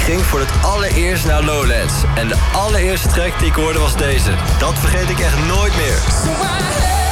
ging voor het allereerst naar Lowlands. En de allereerste track die ik hoorde was deze. Dat vergeet ik echt nooit meer.